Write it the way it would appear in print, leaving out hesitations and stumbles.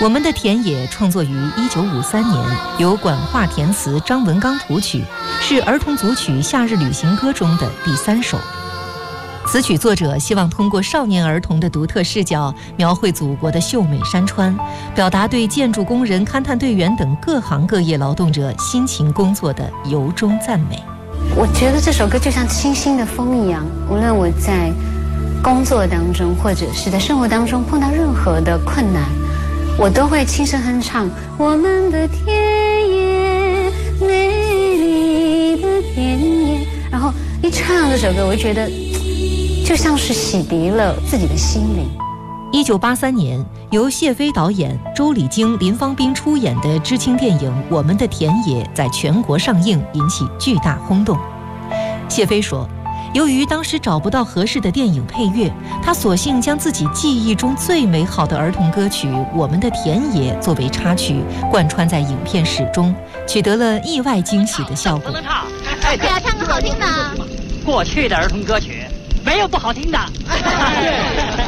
我们的田野创作于1953年，由管化填词，张文刚谱曲，是儿童组曲《夏日旅行歌》中的第3首。此曲作者希望通过少年儿童的独特视角，描绘祖国的秀美山川，表达对建筑工人、勘探队员等各行各业劳动者辛勤工作的由衷赞美。 我觉得这首歌就像清新的风一样，无论我在工作当中或者是在生活当中碰到任何的困难，我都会轻声哼唱我们的田野，美丽的田野，然后一唱这首歌，我就觉得就像是洗涤了自己的心灵。 1983年，由谢飞导演、周礼京、林芳斌出演的知青电影《我们的田野》在全国上映，引起巨大轰动。谢飞说，由于当时找不到合适的电影配乐，他索性将自己记忆中最美好的儿童歌曲《我们的田野》作为插曲，贯穿在影片始终，取得了意外惊喜的效果。 能唱， 对啊，唱个好听的。 过去的儿童歌曲没有不好听的。